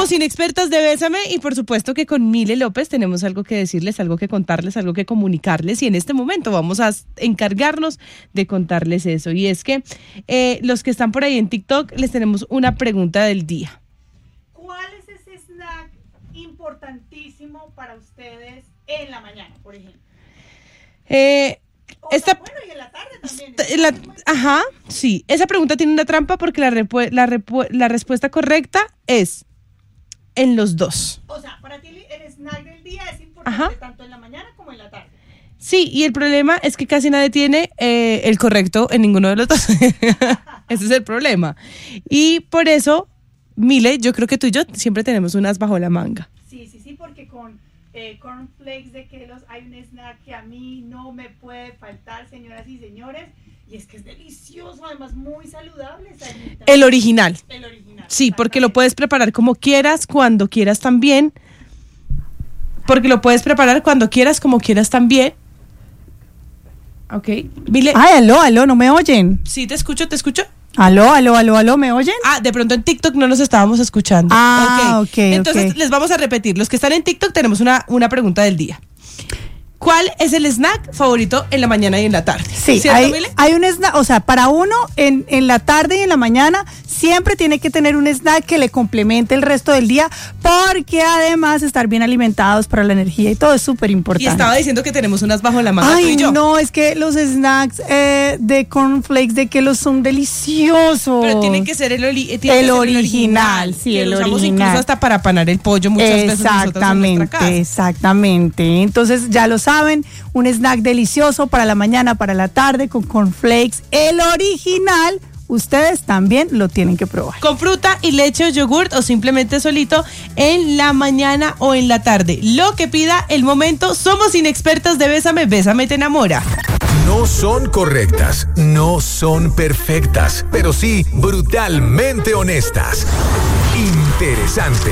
Somos inexpertas de Bésame y por supuesto que con Mile López tenemos algo que decirles, algo que contarles, algo que comunicarles y en este momento vamos a encargarnos de contarles eso. Y es que los que están por ahí en TikTok les tenemos una pregunta del día. ¿Cuál es ese snack importantísimo para ustedes en la mañana, por ejemplo? Bueno, y en la tarde también. Ajá, sí. Esa pregunta tiene una trampa porque la respuesta correcta es en los dos. O sea, para ti el snack del día es importante tanto en la mañana como en la tarde. Sí, y el problema es que casi nadie tiene el correcto en ninguno de los dos. Ese es el problema. Y por eso, Mile, yo creo que tú y yo siempre tenemos unas bajo la manga. Sí, porque con cornflakes de Kellogg's hay un snack que a mí no me puede faltar, señoras y señores, y es que es delicioso, además muy saludable. El original. Sí, porque lo puedes preparar como quieras, cuando quieras también. Porque lo puedes preparar cuando quieras, como quieras también. Ok. Mile. Ay, aló, ¿no me oyen? Sí, te escucho. Aló, ¿me oyen? De pronto en TikTok no nos estábamos escuchando. Ok. Entonces les vamos a repetir. Los que están en TikTok tenemos una pregunta del día. ¿Cuál es el snack favorito en la mañana y en la tarde? Sí, ¿cierto, Mile? hay un snack, o sea, para uno en la tarde y en la mañana siempre tiene que tener un snack que le complemente el resto del día, porque además estar bien alimentados para la energía y todo es súper importante. Y estaba diciendo que tenemos unas bajo la manga, tú y yo. No, es que los snacks de cornflakes de Kellogg's son deliciosos. Pero tiene que ser el original. Sí, el usamos original. Incluso hasta para panar el pollo muchas veces nosotros en nuestra casa. Exactamente. Entonces ya lo saben, un snack delicioso para la mañana, para la tarde, con cornflakes, el original. Ustedes también lo tienen que probar. Con fruta y leche o yogurt o simplemente solito en la mañana o en la tarde. Lo que pida el momento. Somos inexpertas de Bésame, Bésame te enamora. No son correctas, no son perfectas, pero sí brutalmente honestas. Interesante.